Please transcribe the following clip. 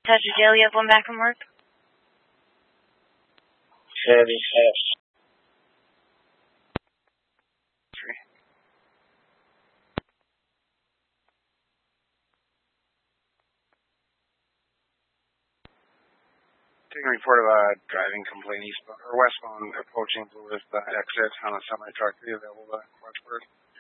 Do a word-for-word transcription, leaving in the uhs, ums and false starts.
Touch of jail, you have one back from work? Chevy F. Taking a report of a driving complaint eastbound or westbound approaching Blue with the exit on a semi truck. Are you available to watch for it?